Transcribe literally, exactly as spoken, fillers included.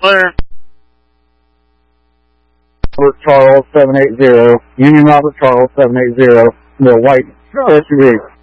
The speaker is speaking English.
clear. Robert Charles seven eight zero, Union Robert Charles seven eight zero, the white S U V.